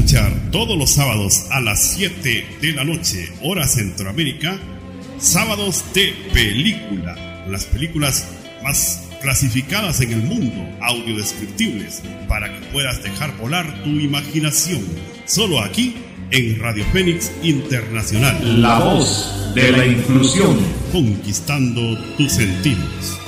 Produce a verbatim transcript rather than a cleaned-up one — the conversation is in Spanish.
escuchar todos los sábados a las siete de la noche, hora Centroamérica, Sábados de Película, las películas más clasificadas en el mundo, audiodescriptibles, para que puedas dejar volar tu imaginación. Solo aquí en Radio Fénix Internacional. La voz de la inclusión. Conquistando tus sentidos.